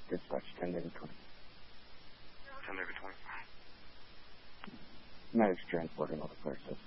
Dispatch 10 Navy 20. 10 Navy 20. Medic's transporting all the clear,